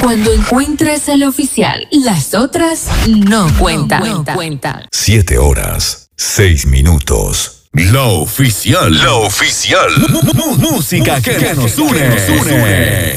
Cuando encuentres el oficial, las otras no cuentan. 7 horas, 6 minutos. La oficial. Música que nos une.